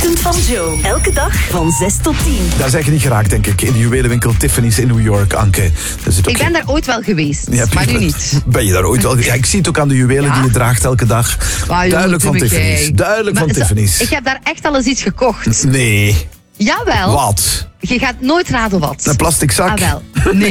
Ochtend van Joe. Elke dag van 6 tot 10. Daar zeg je niet geraakt, denk ik. In de juwelenwinkel Tiffany's in New York, Anke. Ik ben daar ooit wel geweest, maar nu niet. Ben je daar ooit wel? Ja, ik zie het ook aan de juwelen die je draagt elke dag. Duidelijk van Tiffany's. Duidelijk van Tiffany's. Ik heb daar echt al eens iets gekocht. Nee. Jawel. Wat? Je gaat nooit raden wat. Een plastic zak? Ah, wel.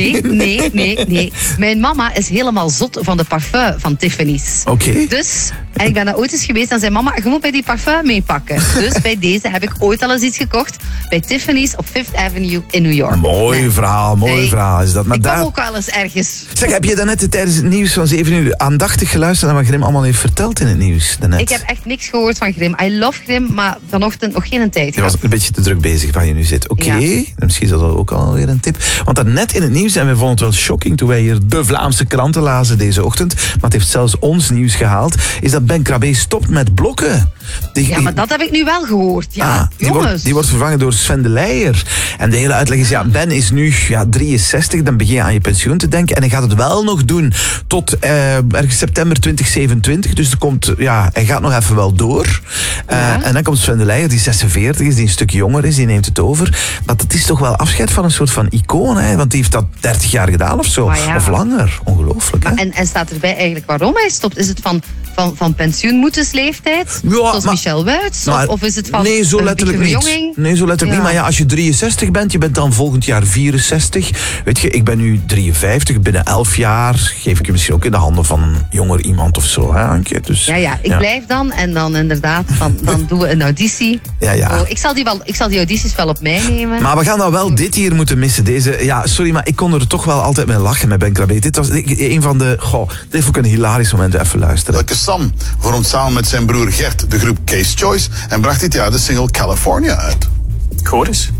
Nee. Mijn mama is helemaal zot van de parfum van Tiffany's. Oké. Dus, en ik ben daar ooit eens geweest en zei mama, je moet bij die parfum meepakken. Dus bij deze heb ik ooit al eens iets gekocht bij Tiffany's op Fifth Avenue in New York. Mooi verhaal is dat. Maar ik daar... kom ook wel eens ergens. Zeg, heb je daarnet tijdens het nieuws van 7 uur aandachtig geluisterd naar wat Grim allemaal heeft verteld in het nieuws daarnet? Ik heb echt niks gehoord van Grim. I love Grim, maar vanochtend nog geen tijd. Je was een beetje te druk bezig waar je nu zit. Oké, Ja. Misschien is dat ook alweer een tip. Want daarnet in het nieuws, en we vonden het wel shocking toen wij hier de Vlaamse kranten lazen deze ochtend, maar het heeft zelfs ons nieuws gehaald, is dat Ben Krabbe stopt met blokken. Ja, maar dat heb ik nu wel gehoord. Ja, jongens. Die wordt vervangen door Sven de Leijer. En de hele uitleg is, Ben is nu 63, dan begin je aan je pensioen te denken. En hij gaat het wel nog doen tot ergens september 2027. Dus er komt, hij gaat nog even wel door. En dan komt Sven de Leijer, die 46 is, die een stuk jonger is, die neemt het over. Maar dat is toch wel afscheid van een soort van icoon, hè? Want die heeft dat 30 jaar gedaan of zo. Ja. Of langer. Ongelooflijk, hè? En staat erbij eigenlijk waarom hij stopt? Is het van pensioenmoedensleeftijd? Ja, Zoals Michel Wuits? Of is het van nee, zo letterlijk verjonging? Nee, zo letterlijk niet. Maar als je 63 bent, je bent dan volgend jaar 64. Weet je, ik ben nu 53. Binnen 11 jaar geef ik je misschien ook in de handen van een jonger iemand of zo, hè, Anke? Dus, ik blijf dan en dan inderdaad, dan doen we een auditie. Ja. Oh, ik zal die audities wel op mij nemen. Maar we gaan dan wel dit hier moeten missen. Sorry, maar ik kon er toch wel altijd mee lachen met Ben Krabbe. Dit was een van de... dit vond ik een hilarisch moment. Even luisteren. Welke Sam vormt samen met zijn broer Gert de groep Case Choice en bracht dit jaar de single California uit. Hoor eens.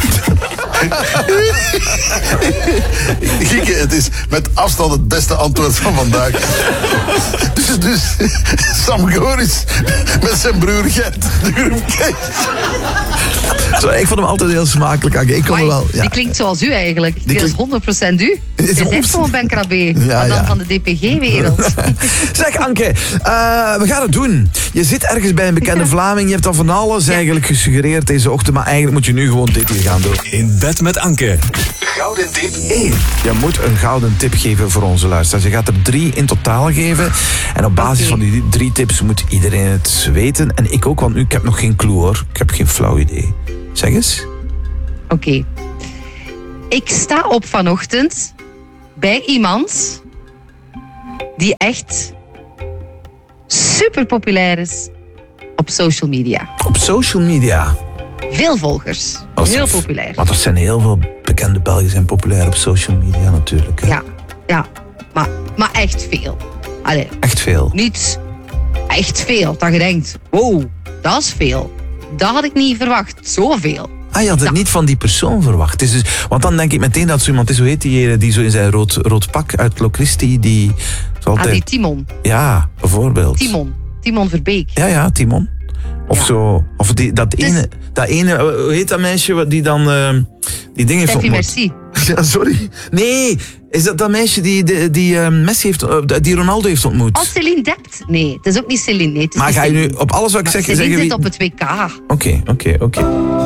Gieke, het is met afstand het beste antwoord van vandaag. Dus Sam Goris met zijn broer Gert, de groep Case. Zo, ik vond hem altijd heel smakelijk, Anke. Ik kon er wel... Ja. Die klinkt zoals u eigenlijk. Die is 100% u. Is Je zegt gewoon Ben Krabbe. Ja, maar dan van de DPG-wereld. Zeg, Anke, we gaan het doen. Je zit ergens bij een bekende Vlaming. Je hebt al van alles eigenlijk gesuggereerd deze ochtend. Maar eigenlijk moet je nu gewoon dit hier gaan doen. In bed met Anke. Gouden tip 1. Je moet een gouden tip geven voor onze luisteraars. Je gaat er 3 in totaal geven. En op basis van die 3 tips moet iedereen het weten. En ik ook, want nu ik heb nog geen clue, hoor. Ik heb geen flauw idee. Zeg eens. Oké. Ik sta op vanochtend bij iemand die echt super populair is op social media. Op social media? Veel volgers. Heel populair. Want er zijn heel veel bekende Belgen zijn populair op social media natuurlijk. Hè? Ja. Maar echt veel. Allee, echt veel? Niet echt veel. Dat je denkt, wow, dat is veel. Dat had ik niet verwacht. Zoveel. Je had het niet van die persoon verwacht. Dus, want dan denk ik meteen dat zo iemand is, hoe heet die zo in zijn rood pak uit Locristi, die... Altijd... die Timon. Ja, bijvoorbeeld. Timon Verbeek. Ja, Timon. Of zo. Of dat ene, hoe heet dat meisje die dan die dingen heeft ontmoet? Merci. Ja, sorry. Nee, is dat meisje die Messi heeft, die Ronaldo heeft ontmoet? Oh, Celine Dept? Nee, het is ook niet Celine. Nee, het is maar niet ga je Celine. nu op alles wat ik zeg Celine zeggen... zit op het WK. Oké.